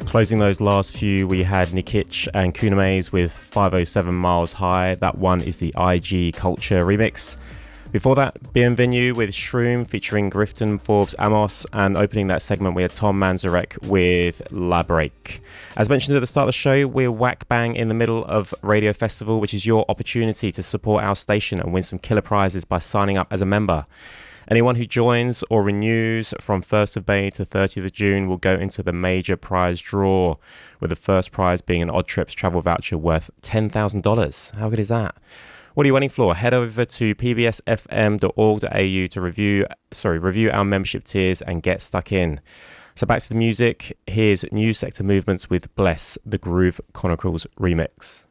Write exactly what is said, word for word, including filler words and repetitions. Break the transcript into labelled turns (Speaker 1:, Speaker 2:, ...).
Speaker 1: Closing those last few, we had Nikic and Kunamaze with five oh seven Miles High. That one is the I G Culture remix. Before that, Bienvenue with Shroom featuring Grifton, Forbes, Amos, and opening that segment we had Tom Manzarek with La Break. As mentioned at the start of the show, we're whack bang in the middle of Radio Festival, which is your opportunity to support our station and win some killer prizes by signing up as a member. Anyone who joins or renews from first of May to thirtieth of June will go into the major prize draw, with the first prize being an Odd Trips travel voucher worth ten thousand dollars. How good is that? What are you waiting for? Head over to p b s f m dot org dot a u to review, sorry, review our membership tiers and get stuck in. So back to the music. Here's New Sector Movements with Bless, the Groove Chronicles remix.